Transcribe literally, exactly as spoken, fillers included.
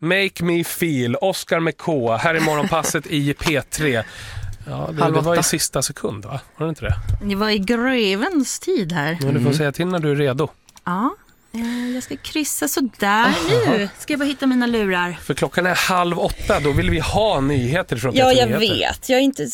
Make Me Feel, Oscar med K, här i morgonpasset i P tre. Ja, det, det var i sista sekund, va? Var det inte det? Det var i grevens tid här. Ja, du får mm. säga till när du är redo. Ja, jag ska kryssa så där nu. Ska jag bara hitta mina lurar. För klockan är halv åtta, då vill vi ha nyheter från P tre Ja, jag Nyheter. vet. Jag är inte